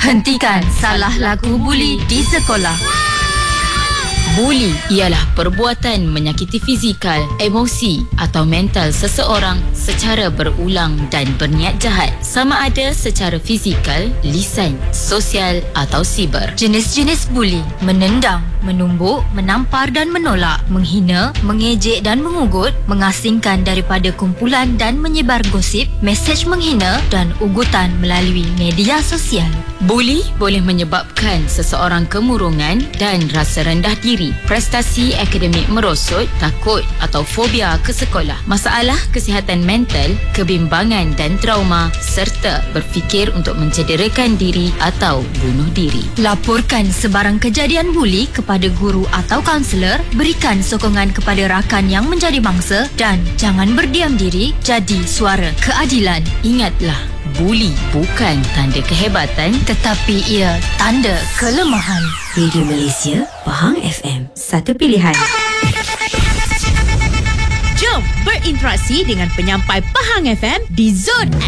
Hentikan salah laku buli di sekolah. Buli ialah perbuatan menyakiti fizikal, emosi atau mental seseorang secara berulang dan berniat jahat, sama ada secara fizikal, lisan, sosial atau siber. Jenis-jenis buli: menendang, menumbuk, menampar dan menolak, menghina, mengejek dan mengugut, mengasingkan daripada kumpulan dan menyebar gosip, mesej menghina dan ugutan melalui media sosial. Buli boleh menyebabkan seseorang kemurungan dan rasa rendah diri, prestasi akademik merosot, takut atau fobia ke sekolah, masalah kesihatan mental, kebimbangan dan trauma serta berfikir untuk mencederakan diri atau bunuh diri. Laporkan sebarang kejadian buli kepada guru atau kaunselor, berikan sokongan kepada rakan yang menjadi mangsa dan jangan berdiam diri, jadi suara keadilan. Ingatlah, buli bukan tanda kehebatan tetapi ia tanda kelemahan. Radio Malaysia, Pahang FM, satu pilihan. Jom berinteraksi dengan penyampai Pahang FM di Zon